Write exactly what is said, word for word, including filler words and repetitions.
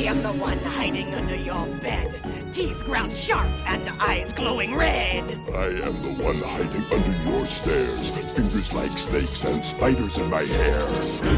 am the one hiding under your bed, teeth ground sharp and eyes glowing red. I am the one hiding under your stairs, fingers like snakes and spiders in my hair.